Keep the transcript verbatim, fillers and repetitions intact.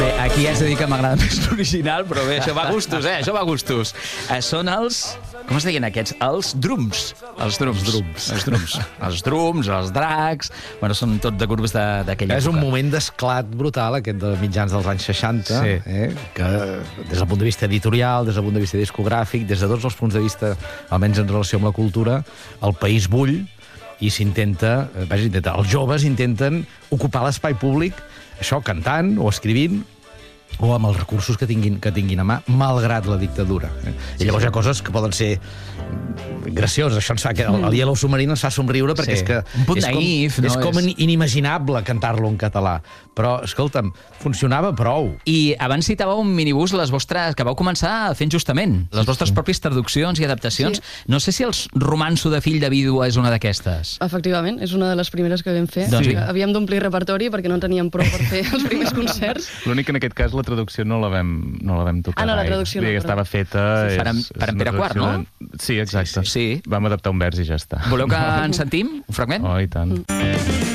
Bé, aquí ja s'ha dit que m'agrada més l'original, però bé, això va a gustos, eh? Això va a gustos. Eh, són els... Com es deien aquests? Els drums. Els drums. drums. Els drums. Els drums, els dracs... Bueno, són tot de grups d'aquella època. És un moment d'esclat brutal, aquest de mitjans dels anys seixanta, Sí. eh? Que des del punt de vista editorial, des del punt de vista discogràfic, des de tots els punts de vista, almenys en relació amb la cultura, el país bull i s'intenta, eh, vaja, intenta, els joves intenten ocupar l'espai públic, això cantant o escrivint, o amb els recursos que tinguin, que tinguin a mà, malgrat la dictadura. Eh? I llavors hi ha coses que poden ser gracioses. Això ens fa que el, el Yellow Submarine ens fa somriure perquè Sí. és que Un punt és com, naïf, no? és com És- inimaginable cantar-lo en català. Però, escolta'm, funcionava prou. I abans citàveu un minibús les vostres, que vau començar fent justament les vostres pròpies traduccions i adaptacions. Sí. No sé si els romanço de fill de vídua és una d'aquestes. Efectivament, és una de les primeres que vam fer. Doncs sí. Havíem d'omplir repertori perquè no teníem prou per fer els primers concerts. L'únic que en aquest cas la traducció no la vam, no la vam tocar Ah, no, la gaire. traducció Vull dir no, que estava feta... Sí, és- per en- és per en una Pere Quart, traducció no? de- Sí, exacte. Sí, sí. Vam adaptar un vers i ja està. Voleu que en sentim un fragment? Oh, i tant.